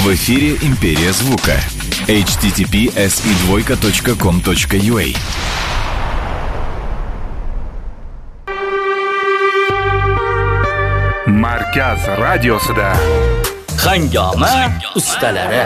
В эфире «Империя звука». https://com.ua. Markaz radiosida Hangoma ustalari.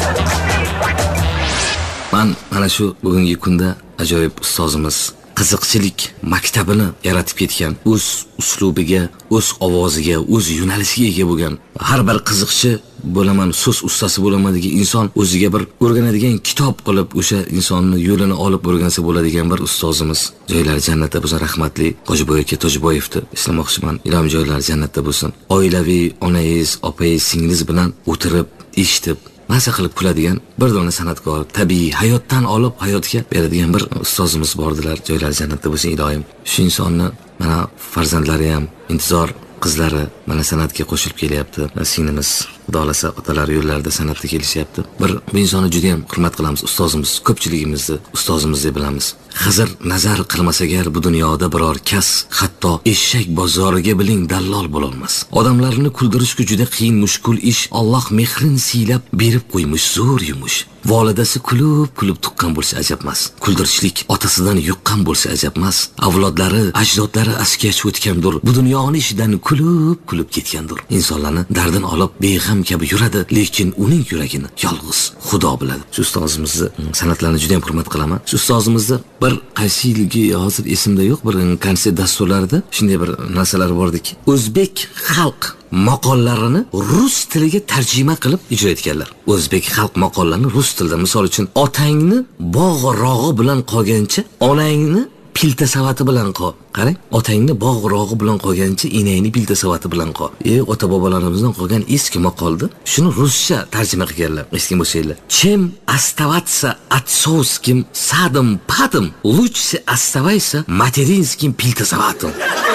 Mana shu bugungi kunda ajoyib ustozimiz qiziqchilik maktabini yaratib ketgan, o'z uslubiga, o'z ovoziga, o'z yo'nalishiga ega bo'lgan, har bir qiziqchi bo'laman, so'z ustasi bo'laman degan inson o'ziga bir o'rganadigan kitob qilib o'sha insonni yo'lini olib o'rgansa bo'ladigan bir ustozimiz. Joylari jannatda bo'lsin, rahmatli Hojiboy aka Tojiboyevni eslamoqchiman. Ilom joylari jannatda bo'lsin. Oilaviy onangiz, opangiz, singlingiz bilan o'tirib, eshitib maza qilib kuladigan bir dona san'atkor, tabiiy hayotdan olib hayotga beradigan bir ustozimiz bordilar. Joylari jannatda bo'lsin iloyim. Shu insonni mana farzandlari ham, intizor qizlari mana san'atga qo'shilib kelyapti. Singlimiz xudolasa otalari yo'llarida san'atga kelishyapti. Bu insonni juda ham hurmat qilamiz. Ustozimiz, ko'pchiligimizni ustozimiz deb bilamiz. Hazır nazar qilmasa agar bu dunyoda biror kas, hatto eshak bozoriga biling dallol bo'lolmas. Odamlarni kuldirishga juda qiyin mushkul ish. Alloh mehrin siylab berib qo'ymish zo'r yumush. Volidasi kulib tuqqan bo'lsa ajabmas. Kuldirishlik otasidan yuqqan bo'lsa ajabmas. Avlodlari, ajdodlari askach o'tgandir. Bu dunyoning ishidan kulib ketgandir. Insonlarni dardini olib beg'am kabi yuradi, lekin uning yuragini yolg'iz Xudo biladi. Shu ustozimizni san'atlarini juda ham hurmat qilaman. Shu ustozimizni bir qaysiligi hozir esimda yo'q, bir konsert dasturlarida shunday bir narsalar bordiki, o'zbek xalq maqollarini rus tiliga tarjima qilib ijro etganlar. O'zbek xalq maqollarini rus tilida, misol uchun otangni bog'-rog'i bilan qolgancha onangni pilta savati bilan qol. Qarang, otangni bog'-rog'i bilan qolgancha enangni pilta savati bilan qol. Ota bobolarimizdan qolgan eski maqolda shuni ruscha tarjima qilganlar. Eski bo'lsanglar. Чем оставаться отцовским садом-падом, лучше оставайся материнским пилтасаватом.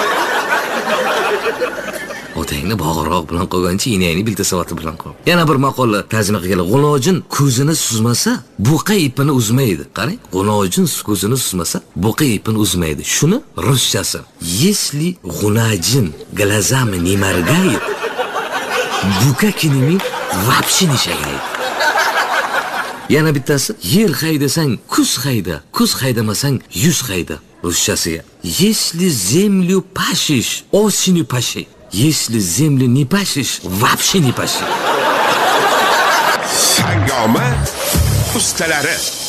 Otangni bog'-rog' bilan qolgancha enangni piltasavati bilan qol. Yana bir maqola tarjima qilganlar. G'unojin ko'zini suzmasa, buqa ipini uzmaydi. Qarang, g'unojin ko'zini suzmasa, buqa ipini uzmaydi. Shuni ruschasi. Если гунajin глазами не моргает, buqa kinimi вообще не shagaydi. Yana bittasi, yer haydasang kuz hayda, kuz haydamasang yuz hayda. Ruschasiga. Если землю пашешь, осенью паши. Если землю не пашешь, вообще не паши. Hangoma ustalari.